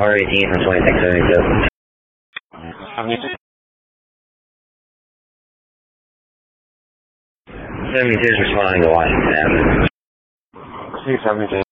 R18 from 2672. 72 is responding to Washington Avenue. 272.